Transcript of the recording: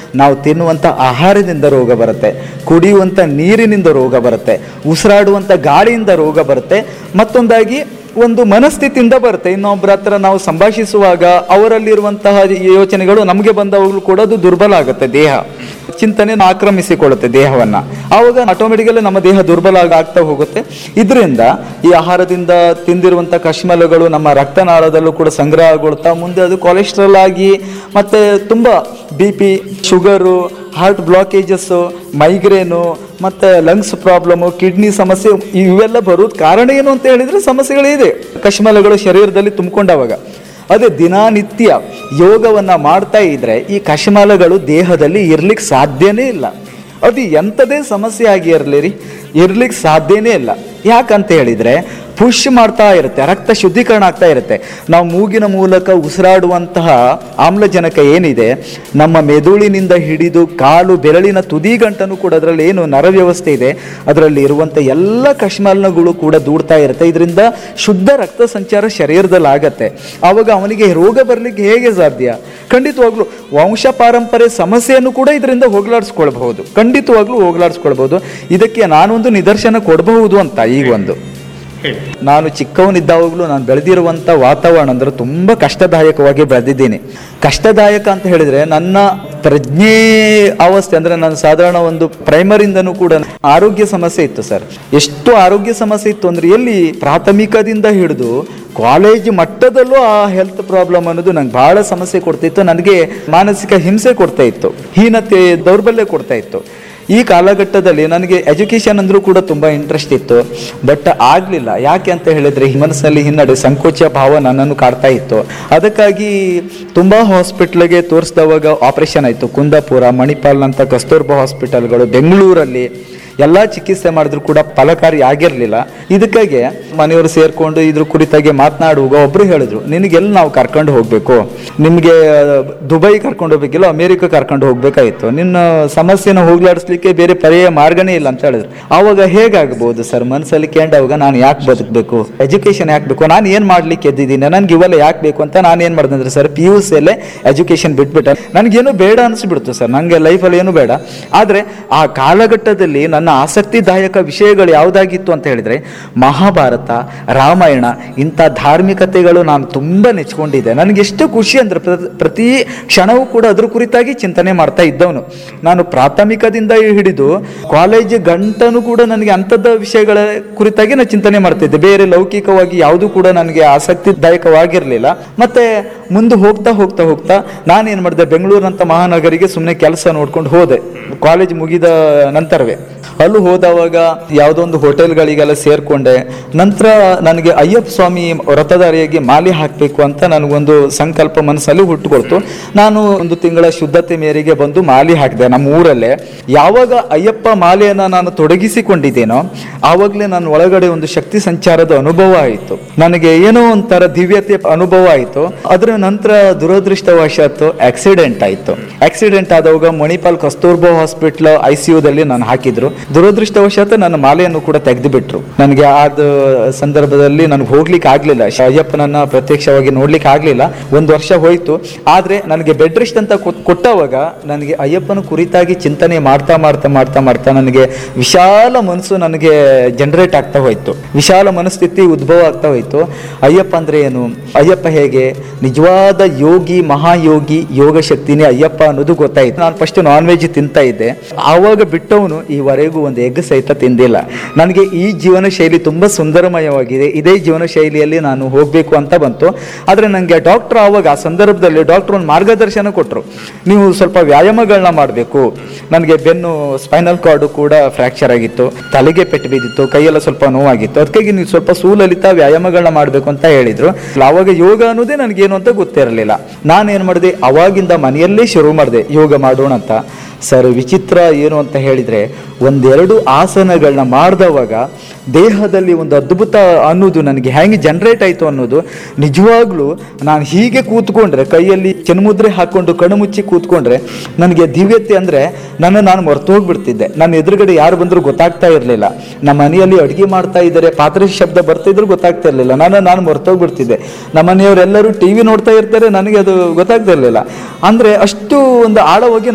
ನಾವು ತಿನ್ನುವಂಥ ಆಹಾರದಿಂದ ರೋಗ ಬರುತ್ತೆ, ಕುಡಿಯುವಂಥ ನೀರಿನಿಂದ ರೋಗ ಬರುತ್ತೆ, ಉಸಿರಾಡುವಂಥ ಗಾಳಿಯಿಂದ ರೋಗ ಬರುತ್ತೆ, ಮತ್ತೊಂದಾಗಿ ಒಂದು ಮನಸ್ಥಿತಿಯಿಂದ ಬರುತ್ತೆ. ಇನ್ನೊಬ್ಬರ ಹತ್ರ ನಾವು ಸಂಭಾಷಿಸುವಾಗ ಅವರಲ್ಲಿರುವಂತಹ ಯೋಚನೆಗಳು ನಮಗೆ ಬಂದವಾಗಲೂ ಕೂಡ ಅದು ದುರ್ಬಲ ಆಗುತ್ತೆ. ದೇಹ ಚಿಂತನೆ ಆಕ್ರಮಿಸಿಕೊಳ್ಳುತ್ತೆ ದೇಹವನ್ನು. ಆವಾಗ ಆಟೋಮೆಟಿಕಲಿ ನಮ್ಮ ದೇಹ ದುರ್ಬಲ ಆಗ್ತಾ ಹೋಗುತ್ತೆ. ಇದರಿಂದ ಈ ಆಹಾರದಿಂದ ತಿಂದಿರುವಂಥ ಕಶ್ಮಲಗಳು ನಮ್ಮ ರಕ್ತನಾಳದಲ್ಲೂ ಕೂಡ ಸಂಗ್ರಹಗೊಳ್ತಾ ಮುಂದೆ ಅದು ಕೊಲೆಸ್ಟ್ರಾಲ್ ಆಗಿ ಮತ್ತು ತುಂಬ BP, ಶುಗರು, ಹಾರ್ಟ್ ಬ್ಲಾಕೇಜಸ್ಸು, ಮೈಗ್ರೇನು ಮತ್ತು ಲಂಗ್ಸ್ ಪ್ರಾಬ್ಲಮ್ಮು, ಕಿಡ್ನಿ ಸಮಸ್ಯೆ ಇವೆಲ್ಲ ಬರೋದು ಕಾರಣ ಏನು ಅಂತ ಹೇಳಿದರೆ ಸಮಸ್ಯೆಗಳಿದೆ, ಕಶ್ಮಲಗಳು ಶರೀರದಲ್ಲಿ ತುಂಬಿಕೊಂಡಾಗ. ಅದೇ ದಿನನಿತ್ಯ ಯೋಗವನ್ನು ಮಾಡ್ತಾ ಇದ್ದರೆ ಈ ಕಶ್ಮಲಗಳು ದೇಹದಲ್ಲಿ ಇರ್ಲಿಕ್ಕೆ ಸಾಧ್ಯನೇ ಇಲ್ಲ. ಅದು ಎಂಥದೇ ಸಮಸ್ಯೆ ಆಗಿ ಇರ್ಲಿಕ್ಕೆ ಸಾಧ್ಯನೇ ಇಲ್ಲ. ಯಾಕಂತ ಹೇಳಿದರೆ ಪುಷ್ ಮಾಡ್ತಾ ಇರುತ್ತೆ, ರಕ್ತ ಶುದ್ಧೀಕರಣ ಆಗ್ತಾ ಇರುತ್ತೆ. ನಾವು ಮೂಗಿನ ಮೂಲಕ ಉಸಿರಾಡುವಂತಹ ಆಮ್ಲಜನಕ ಏನಿದೆ ನಮ್ಮ ಮೆದುಳಿನಿಂದ ಹಿಡಿದು ಕಾಲು ಬೆರಳಿನ ತುದಿ ಗಂಟನೂ ಕೂಡ ಅದರಲ್ಲಿ ಏನು ನರವ್ಯವಸ್ಥೆ ಇದೆ ಅದರಲ್ಲಿ ಇರುವಂಥ ಎಲ್ಲ ಕಶ್ಮಲಗಳು ಕೂಡ ದೂಡ್ತಾ ಇರುತ್ತೆ. ಇದರಿಂದ ಶುದ್ಧ ರಕ್ತ ಸಂಚಾರ ಶರೀರದಲ್ಲಿ ಆಗತ್ತೆ. ಆವಾಗ ಅವನಿಗೆ ರೋಗ ಬರಲಿಕ್ಕೆ ಹೇಗೆ ಸಾಧ್ಯ? ಖಂಡಿತವಾಗ್ಲೂ ವಂಶ ಪಾರಂಪರ್ಯ ಸಮಸ್ಯೆಯನ್ನು ಕೂಡ ಇದರಿಂದ ಖಂಡಿತವಾಗ್ಲೂ ಹೋಗಲಾಡಿಸ್ಕೊಳ್ಬಹುದು. ಇದಕ್ಕೆ ನಾನೊಂದು ನಿದರ್ಶನ ಕೊಡಬಹುದು ಅಂತ. ಈಗ ಒಂದು ನಾನು ಚಿಕ್ಕವನಿದ್ದಾವಾಗಲೂ ನಾನು ಬೆಳೆದಿರುವಂಥ ವಾತಾವರಣ ಅಂದರೆ ತುಂಬ ಕಷ್ಟದಾಯಕವಾಗಿ ಬೆಳೆದಿದ್ದೀನಿ. ಕಷ್ಟದಾಯಕ ಅಂತ ಹೇಳಿದರೆ ನನ್ನ ಪ್ರಜ್ಞೆ ಅವಸ್ಥೆ ಅಂದರೆ ನಾನು ಸಾಧಾರಣ ಒಂದು ಪ್ರೈಮರಿಯಿಂದನೂ ಕೂಡ ಆರೋಗ್ಯ ಸಮಸ್ಯೆ ಇತ್ತು ಸರ್. ಎಷ್ಟು ಆರೋಗ್ಯ ಸಮಸ್ಯೆ ಇತ್ತು ಅಂದರೆ ಎಲ್ಲಿ ಪ್ರಾಥಮಿಕದಿಂದ ಹಿಡಿದು ಕಾಲೇಜ್ ಮಟ್ಟದಲ್ಲೂ ಆ ಹೆಲ್ತ್ ಪ್ರಾಬ್ಲಮ್ ಅನ್ನೋದು ನಂಗೆ ಭಾಳ ಸಮಸ್ಯೆ ಕೊಡ್ತಾಯಿತ್ತು. ನನಗೆ ಮಾನಸಿಕ ಹಿಂಸೆ ಕೊಡ್ತಾ ಇತ್ತು, ಹೀನತೆ, ದೌರ್ಬಲ್ಯ ಕೊಡ್ತಾ ಇತ್ತು. ಈ ಕಾಲಘಟ್ಟದಲ್ಲಿ ನನಗೆ ಎಜುಕೇಷನ್ ಅಂದರೂ ಕೂಡ ತುಂಬ ಇಂಟ್ರೆಸ್ಟ್ ಇತ್ತು, ಬಟ್ ಆಗಲಿಲ್ಲ. ಯಾಕೆ ಅಂತ ಹೇಳಿದರೆ ಮನಸ್ಸಲ್ಲಿ ಹಿನ್ನಡೆ, ಸಂಕೋಚ ಭಾವ ನನ್ನನ್ನು ಕಾಡ್ತಾ ಇತ್ತು. ಅದಕ್ಕಾಗಿ ತುಂಬ ಹಾಸ್ಪಿಟ್ಲಿಗೆ ತೋರಿಸಿದವಾಗ ಆಪರೇಷನ್ ಆಯಿತು. ಕುಂದಾಪುರ, ಮಣಿಪಾಲ್ನಂಥ ಕಸ್ತೂರ್ಬಾ ಹಾಸ್ಪಿಟಲ್ಗಳು, ಬೆಂಗಳೂರಲ್ಲಿ ಎಲ್ಲ ಚಿಕಿತ್ಸೆ ಮಾಡಿದ್ರು ಕೂಡ ಫಲಕಾರಿ ಆಗಿರಲಿಲ್ಲ. ಇದಕ್ಕಾಗಿ ಮನೆಯವರು ಸೇರಿಕೊಂಡು ಇದ್ರ ಕುರಿತಾಗಿ ಮಾತನಾಡುವಾಗ ಒಬ್ಬರು ಹೇಳಿದ್ರು, ನಿನಗೆಲ್ಲ ನಾವು ಕರ್ಕೊಂಡು ಹೋಗಬೇಕು, ನಿಮಗೆ ದುಬೈ ಕರ್ಕೊಂಡು ಹೋಗ್ಬೇಕಿಲ್ಲ, ಅಮೇರಿಕ ಕರ್ಕೊಂಡು ಹೋಗ್ಬೇಕಾಯಿತು, ನಿನ್ನ ಸಮಸ್ಯೆನ ಹೋಗ್ಲಾಡಿಸ್ಲಿಕ್ಕೆ ಬೇರೆ ಪರ್ಯಾಯ ಮಾರ್ಗನೇ ಇಲ್ಲ ಅಂತ ಹೇಳಿದ್ರು. ಆವಾಗ ಹೇಗಾಗ್ಬೋದು ಸರ್ ಮನಸ್ಸಲ್ಲಿ ಕೇಂಡವಾಗ ನಾನು ಯಾಕೆ ಬದುಕಬೇಕು, ಎಜುಕೇಷನ್ ಯಾಕೆ ಬೇಕು, ನಾನು ಏನು ಮಾಡ್ಲಿಕ್ಕೆ ಎದ್ದಿದ್ದೀನಿ, ನನಗೆ ಇವೆಲ್ಲ ಯಾಕೆ ಬೇಕು ಅಂತ ನಾನು ಏನು ಮಾಡಿದೆ ಅಂದರೆ ಸರ್ PUCಯಲ್ಲೇ ಎಜುಕೇಷನ್ ಬಿಟ್ಬಿಟ್ಟೆ. ನನಗೇನು ಬೇಡ ಅನಿಸ್ಬಿಡ್ತು ಸರ್, ನನಗೆ ಲೈಫಲ್ಲಿ ಏನು ಬೇಡ. ಆದರೆ ಆ ಕಾಲಘಟ್ಟದಲ್ಲಿ ನನ್ನ ಆಸಕ್ತಿದಾಯಕ ವಿಷಯಗಳು ಯಾವುದಾಗಿತ್ತು ಅಂತ ಹೇಳಿದರೆ ಮಹಾಭಾರತ, ರಾಮಾಯಣ, ಇಂಥ ಧಾರ್ಮಿಕತೆಗಳು ನಾನು ತುಂಬ ನೆಚ್ಕೊಂಡಿದ್ದೆ. ನನಗೆ ಎಷ್ಟು ಖುಷಿ ಅಂದರೆ ಪ್ರತಿ ಕ್ಷಣವೂ ಕೂಡ ಅದ್ರ ಕುರಿತಾಗಿ ಚಿಂತನೆ ಮಾಡ್ತಾ ಇದ್ದವನು. ನಾನು ಪ್ರಾಥಮಿಕದಿಂದ ಹಿಡಿದು ಕಾಲೇಜ್ ಗಂಟನೂ ಕೂಡ ನನಗೆ ಅಂಥದ್ದು ವಿಷಯಗಳ ಕುರಿತಾಗಿ ನಾನು ಚಿಂತನೆ ಮಾಡ್ತಿದ್ದೆ. ಬೇರೆ ಲೌಕಿಕವಾಗಿ ಯಾವುದೂ ಕೂಡ ನನಗೆ ಆಸಕ್ತಿದಾಯಕವಾಗಿರಲಿಲ್ಲ. ಮತ್ತು ಮುಂದೆ ಹೋಗ್ತಾ ಹೋಗ್ತಾ ಹೋಗ್ತಾ ನಾನೇನು ಮಾಡಿದೆ, ಬೆಂಗಳೂರಿನಂಥ ಮಹಾನಗರಿಗೆ ಸುಮ್ಮನೆ ಕೆಲಸ ನೋಡ್ಕೊಂಡು ಹೋದೆ ಕಾಲೇಜ್ ಮುಗಿದ ನಂತರವೇ. ಅಲ್ಲೂ ಹೋದವಾಗ ಯಾವುದೋ ಒಂದು ಹೋಟೆಲ್ಗಳಿಗೆಲ್ಲ ಸೇರಿಕೊಂಡೆ. ನಂತರ ನನಗೆ ಅಯ್ಯಪ್ಪ ಸ್ವಾಮಿ ವ್ರತಧಾರಿಯಾಗಿ ಮಾಲೆ ಹಾಕಬೇಕು ಅಂತ ನನಗೊಂದು ಸಂಕಲ್ಪ ಮನಸ್ಸಲ್ಲಿ ಹುಟ್ಟುಕೊಳ್ತು. ನಾನು ಒಂದು ತಿಂಗಳ ಶುದ್ಧತೆ ಮೇರೆಗೆ ಬಂದು ಮಾಲೆ ಹಾಕಿದೆ ನಮ್ಮ ಊರಲ್ಲೇ. ಯಾವಾಗ ಅಯ್ಯಪ್ಪ ಮಾಲೆಯನ್ನು ನಾನು ತೊಡಗಿಸಿಕೊಂಡಿದ್ದೇನೋ ಆವಾಗಲೇ ನನ್ನ ಒಳಗಡೆ ಒಂದು ಶಕ್ತಿ ಸಂಚಾರದ ಅನುಭವ ಆಯಿತು. ನನಗೆ ಏನೋ ಒಂಥರ ದಿವ್ಯತೆ ಅನುಭವ ಆಯಿತು. ಅದರ ನಂತರ ದುರದೃಷ್ಟವಶಾತ್ತು ಆಕ್ಸಿಡೆಂಟ್ ಆಯಿತು. ಆಕ್ಸಿಡೆಂಟ್ ಆದವಾಗ ಮಣಿಪಾಲ್ ಕಸ್ತೂರ್ಬಾ ಹಾಸ್ಪಿಟ್ಲ್ ICUದಲ್ಲಿ ನಾನು ಹಾಕಿದ್ರು. ದುರದೃಷ್ಟವಶಾತ್ ನನ್ನ ಮಾಲೆಯನ್ನು ಕೂಡ ತೆಗೆದು ಬಿಟ್ರು. ನನಗೆ ಆದ ಸಂದರ್ಭದಲ್ಲಿ ನನಗೆ ಹೋಗ್ಲಿಕ್ಕೆ ಆಗ್ಲಿಲ್ಲ, ಅಯ್ಯಪ್ಪನನ್ನ ಪ್ರತ್ಯಕ್ಷವಾಗಿ ನೋಡ್ಲಿಕ್ಕೆ ಆಗ್ಲಿಲ್ಲ. 1 ವರ್ಷ ಹೋಯ್ತು. ಆದ್ರೆ ನನಗೆ ಬೆಡ್ ರೆಸ್ಟ್ ಅಂತ ಕೊಟ್ಟವಾಗ ನನಗೆ ಅಯ್ಯಪ್ಪನ ಕುರಿತಾಗಿ ಚಿಂತನೆ ಮಾಡ್ತಾ ಮಾಡ್ತಾ ಮಾಡ್ತಾ ಮಾಡ್ತಾ ನನಗೆ ವಿಶಾಲ ಮನಸ್ಸು ನನಗೆ ಜನರೇಟ್ ಆಗ್ತಾ ಹೋಯ್ತು, ವಿಶಾಲ ಮನಸ್ಥಿತಿ ಉದ್ಭವ ಆಗ್ತಾ ಹೋಯ್ತು. ಅಯ್ಯಪ್ಪ ಅಂದ್ರೆ ಏನು, ಅಯ್ಯಪ್ಪ ಹೇಗೆ, ನಿಜವಾದ ಯೋಗಿ, ಮಹಾಯೋಗಿ, ಯೋಗ ಶಕ್ತಿನೇ ಅಯ್ಯಪ್ಪ ಅನ್ನೋದು ಗೊತ್ತಾಯ್ತು. ನಾನು ಫಸ್ಟ್ ನಾನ್ ವೆಜ್ ತಿಂತಾ ಇದ್ದೆ. ಆವಾಗ ಬಿಟ್ಟವನು ಈವರೆಗೂ ಒಂದು ಎಗ್ ಸಹಿತ ತಿಂದಿಲ್ಲ. ನನಗೆ ಈ ಜೀವನ ಶೈಲಿ ತುಂಬ ಸುಂದರಮಯವಾಗಿದೆ, ಇದೇ ಜೀವನ ಶೈಲಿಯಲ್ಲಿ ನಾನು ಹೋಗಬೇಕು ಅಂತ ಬಂತು. ಆದರೆ ನನಗೆ ಡಾಕ್ಟ್ರ್ ಆವಾಗ ಆ ಸಂದರ್ಭದಲ್ಲಿ ಡಾಕ್ಟ್ರ್ ಒಂದು ಮಾರ್ಗದರ್ಶನ ಕೊಟ್ಟರು, ನೀವು ಸ್ವಲ್ಪ ವ್ಯಾಯಾಮಗಳನ್ನ ಮಾಡಬೇಕು. ನನಗೆ ಬೆನ್ನು ಸ್ಪೈನಲ್ ಕಾರ್ಡು ಕೂಡ ಫ್ರ್ಯಾಕ್ಚರ್ ಆಗಿತ್ತು, ತಲೆಗೆ ಪೆಟ್ಟು ಬಿದ್ದಿತ್ತು, ಕೈಯೆಲ್ಲ ಸ್ವಲ್ಪ ನೋವಾಗಿತ್ತು. ಅದಕ್ಕಾಗಿ ನೀವು ಸ್ವಲ್ಪ ಸುಲಲಿತ ವ್ಯಾಯಾಮಗಳನ್ನ ಮಾಡಬೇಕು ಅಂತ ಹೇಳಿದರು. ಆವಾಗ ಯೋಗ ಅನ್ನೋದೇ ನನಗೇನು ಅಂತ ಗೊತ್ತಿರಲಿಲ್ಲ. ನಾನೇನು ಮಾಡಿದೆ, ಅವಾಗಿಂದ ಮನೆಯಲ್ಲೇ ಶುರು ಮಾಡಿದೆ ಯೋಗ ಮಾಡೋಣ ಅಂತ. ಸರ್ ವಿಚಿತ್ರ ಏನು ಅಂತ ಹೇಳಿದರೆ, 1-2 ಆಸನಗಳನ್ನ ಮಾಡಿದವಾಗ ದೇಹದಲ್ಲಿ ಒಂದು ಅದ್ಭುತ ಅನ್ನೋದು ನನಗೆ ಹೆಂಗೆ ಜನರೇಟ್ ಆಯಿತು ಅನ್ನೋದು ನಿಜವಾಗ್ಲೂ ನಾನು ಹೀಗೆ ಕೂತ್ಕೊಂಡ್ರೆ, ಕೈಯಲ್ಲಿ ಚಿನ್ಮುದ್ರೆ ಹಾಕ್ಕೊಂಡು ಕಣ್ಣು ಮುಚ್ಚಿ ಕೂತ್ಕೊಂಡ್ರೆ ನನಗೆ ದಿವ್ಯತೆ ಅಂದರೆ ನಾನು ಮರೆತು ಹೋಗ್ಬಿಡ್ತಿದ್ದೆ. ನನ್ನ ಎದುರುಗಡೆ ಯಾರು ಬಂದರೂ ಗೊತ್ತಾಗ್ತಾ ಇರಲಿಲ್ಲ. ನಮ್ಮ ಮನೆಯಲ್ಲಿ ಅಡುಗೆ ಮಾಡ್ತಾ ಇದ್ದಾರೆ, ಪಾತ್ರೆ ಶಬ್ದ ಬರ್ತಾ ಇದ್ರು ಗೊತ್ತಾಗ್ತಾ ಇರಲಿಲ್ಲ. ನಾನು ಮರೆತೋಗ್ಬಿಡ್ತಿದ್ದೆ. ನಮ್ಮ ಮನೆಯವರೆಲ್ಲರೂ TV ನೋಡ್ತಾ ಇರ್ತಾರೆ, ನನಗೆ ಅದು ಗೊತ್ತಾಗ್ತಾ ಇರಲಿಲ್ಲ. ಅಂದರೆ ಅಷ್ಟು ಒಂದು ಆಳವಾಗಿ